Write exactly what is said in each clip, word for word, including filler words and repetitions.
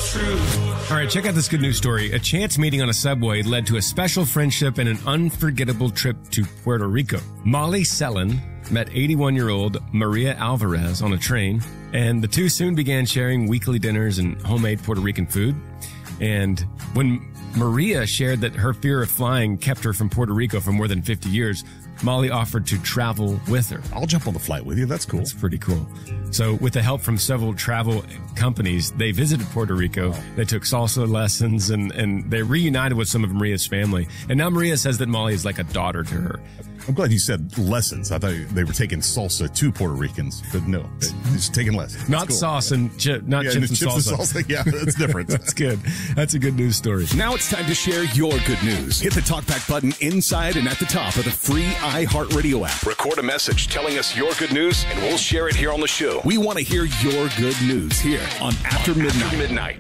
true. All right, check out this good news story. A chance meeting on a subway led to a special friendship and an unforgettable trip to Puerto Rico. Molly Sellen met eighty-one-year-old Maria Alvarez on a train, and the two soon began sharing weekly dinners and homemade Puerto Rican food. And when Maria shared that her fear of flying kept her from Puerto Rico for more than fifty years, Molly offered to travel with her. I'll jump on the flight with you. That's cool. That's pretty cool. So with the help from several travel companies, they visited Puerto Rico. Wow. They took salsa lessons, and, and they reunited with some of Maria's family. And now Maria says that Molly is like a daughter to her. I'm glad you said lessons. I thought they were taking salsa to Puerto Ricans, but no, they're just taking lessons. Not cool. sauce and chi- not yeah, chips, and, chips salsa. and salsa. Yeah, that's different. That's good. That's a good news story. Now it's time to share your good news. Hit the TalkBack button inside and at the top of the free iHeartRadio app. Record a message telling us your good news, and we'll share it here on the show. We want to hear your good news here on After Midnight. After Midnight.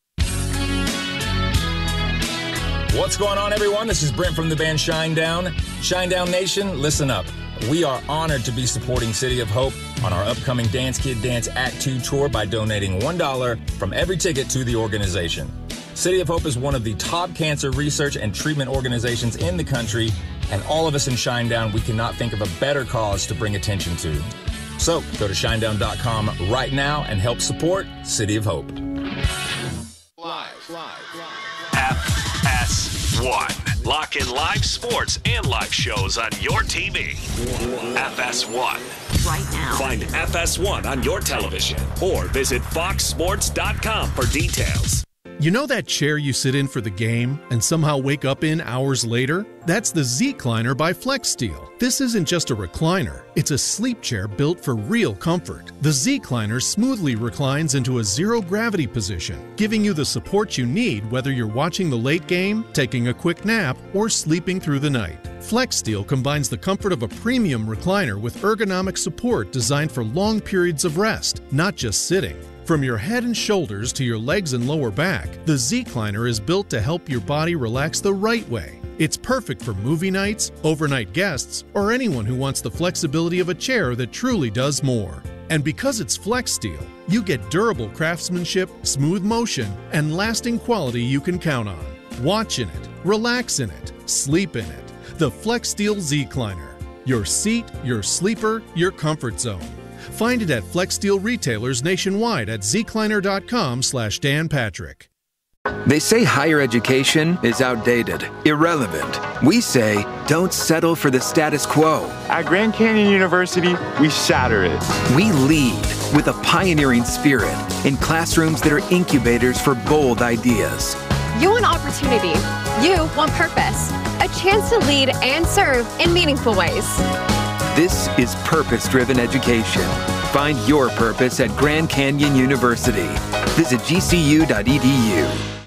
What's going on, everyone? This is Brent from the band Shinedown. Shinedown Nation, listen up. We are honored to be supporting City of Hope on our upcoming Dance Kid Dance Act two tour by donating one dollar from every ticket to the organization. City of Hope is one of the top cancer research and treatment organizations in the country, and all of us in Shinedown, we cannot think of a better cause to bring attention to. So go to shinedown dot com right now and help support City of Hope. Live, live, live. F S one. Lock in live sports and live shows on your T V. F S one. Right now. Find F S one on your television or visit fox sports dot com for details. You know that chair you sit in for the game and somehow wake up in hours later? That's the Z-Cliner by FlexSteel. This isn't just a recliner. It's a sleep chair built for real comfort. The Z-Cliner smoothly reclines into a zero-gravity position, giving you the support you need whether you're watching the late game, taking a quick nap, or sleeping through the night. FlexSteel combines the comfort of a premium recliner with ergonomic support designed for long periods of rest, not just sitting. From your head and shoulders to your legs and lower back, the Z-Cliner is built to help your body relax the right way. It's perfect for movie nights, overnight guests, or anyone who wants the flexibility of a chair that truly does more. And because it's FlexSteel, you get durable craftsmanship, smooth motion, and lasting quality you can count on. Watch in it, relax in it, sleep in it. The FlexSteel Z-Cliner. Your seat, your sleeper, your comfort zone. Find it at FlexSteel retailers nationwide at zcliner dot com slash Dan Patrick. They say higher education is outdated, irrelevant. We say don't settle for the status quo. At Grand Canyon University, we shatter it. We lead with a pioneering spirit in classrooms that are incubators for bold ideas. You want opportunity. You want purpose. A chance to lead and serve in meaningful ways. This is purpose-driven education. Find your purpose at Grand Canyon University. Visit g c u dot e d u.